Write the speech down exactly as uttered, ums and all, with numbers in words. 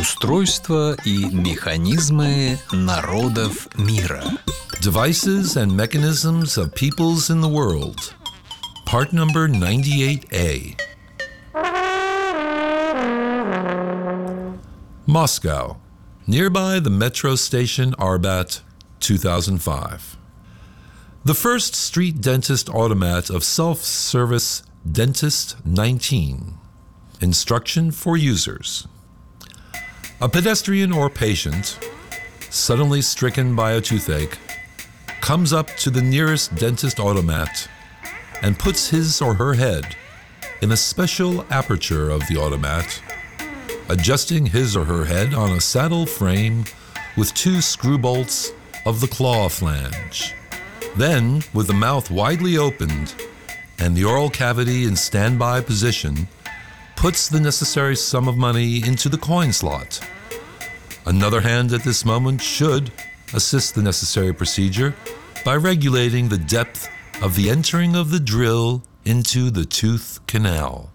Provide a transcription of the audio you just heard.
Устройства и механизмы народов мира. Devices and Mechanisms of Peoples in the World. Part number ninety-eight A. Moscow. Nearby the metro station Arbat, two thousand five. The first street dentist automat of self-service Dentist nineteen. Instruction for users. A pedestrian or patient, suddenly stricken by a toothache, comes up to the nearest dentist automat and puts his or her head in a special aperture of the automat, adjusting his or her head on a saddle frame with two screw bolts of the claw flange. Then, with the mouth widely opened and the oral cavity in standby position, puts the necessary sum of money into the coin slot. Another hand at this moment should assist the necessary procedure by regulating the depth of the entering of the drill into the tooth canal.